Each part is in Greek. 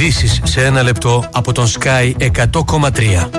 Ειδήσεις σε ένα λεπτό από τον Sky 100,3.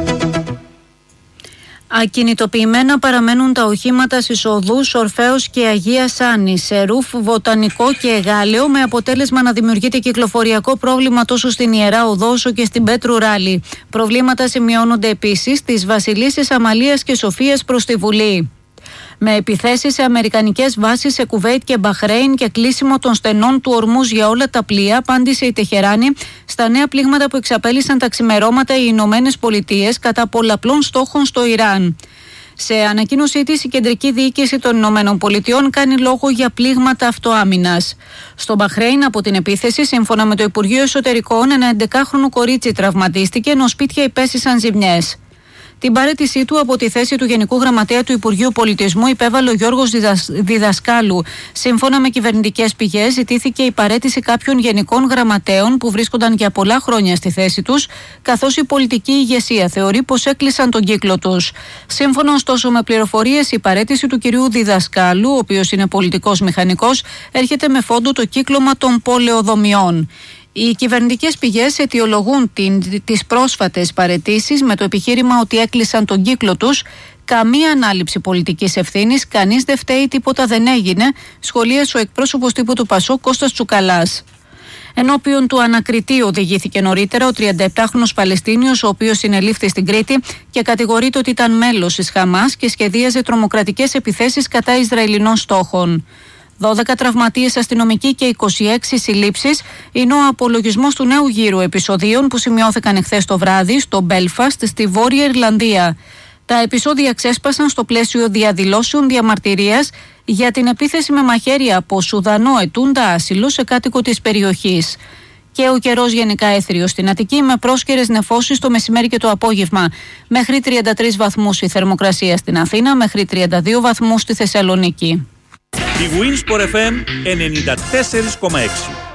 Ακινητοποιημένα παραμένουν τα οχήματα στις οδούς Ορφέως και Αγίας Άννης, σε Ρούφ, Βοτανικό και Εγάλεο, με αποτέλεσμα να δημιουργείται κυκλοφοριακό πρόβλημα τόσο στην Ιερά Οδό όσο και στην Πέτρου Ράλη. Προβλήματα σημειώνονται επίσης στις Βασιλίσσης Αμαλίας και Σοφίας προς τη Βουλή. Με επιθέσεις σε αμερικανικές βάσεις σε Κουβέιτ και Μπαχρέιν και κλείσιμο των στενών του Ορμούζ για όλα τα πλοία, απάντησε η Τεχεράνη στα νέα πλήγματα που εξαπέλυσαν τα ξημερώματα οι Ηνωμένες Πολιτείες κατά πολλαπλών στόχων στο Ιράν. Σε ανακοίνωσή της, η Κεντρική Διοίκηση των Ηνωμένων Πολιτειών κάνει λόγο για πλήγματα αυτοάμυνας. Στο Μπαχρέιν, από την επίθεση, σύμφωνα με το Υπουργείο Εσωτερικών, ένα 11χρονο κορίτσι τραυματίστηκε, ενώ σπίτια υπέστησαν ζημιές. Την παραίτησή του από τη θέση του Γενικού Γραμματέα του Υπουργείου Πολιτισμού υπέβαλε ο Γιώργος Διδασκάλου. Σύμφωνα με κυβερνητικές πηγές, ζητήθηκε η παραίτηση κάποιων γενικών γραμματέων που βρίσκονταν για πολλά χρόνια στη θέση τους, καθώς η πολιτική ηγεσία θεωρεί πως έκλεισαν τον κύκλο τους. Σύμφωνα ωστόσο με πληροφορίες, η παραίτηση του κυρίου Διδασκάλου, ο οποίος είναι πολιτικός μηχανικός, έρχεται με φόντο το κύκλωμα των πολεοδομιών. Οι κυβερνητικές πηγές αιτιολογούν τις πρόσφατες παραιτήσεις με το επιχείρημα ότι έκλεισαν τον κύκλο τους. Καμία ανάληψη πολιτικής ευθύνης, κανείς δεν φταίει, τίποτα δεν έγινε, σχολίασε ο εκπρόσωπος τύπου του ΠΑΣΟΚ Κώστας Τσουκαλάς. Ενώπιον του ανακριτή οδηγήθηκε νωρίτερα ο 37χρονος Παλαιστίνιος, ο οποίος συνελήφθη στην Κρήτη και κατηγορείται ότι ήταν μέλος της Χαμάς και σχεδίαζε τρομοκρατικές επιθέσεις κατά Ισραηλινών στόχων. 12 τραυματίες αστυνομικοί και 26 συλλήψεις είναι ο απολογισμός του νέου γύρου επεισοδίων που σημειώθηκαν εχθές το βράδυ στο Μπέλφαστ, στη Βόρεια Ιρλανδία. Τα επεισόδια ξέσπασαν στο πλαίσιο διαδηλώσεων διαμαρτυρίας για την επίθεση με μαχαίρια από Σουδανό ετούντα άσυλο σε κάτοικο της περιοχής. Και ο καιρός γενικά έθριος στην Αττική, με πρόσκαιρες νεφώσεις το μεσημέρι και το απόγευμα. Μέχρι 33 βαθμούς η θερμοκρασία στην Αθήνα, μέχρι 32 βαθμούς στη Θεσσαλονίκη. Η Winsport FM 94,6.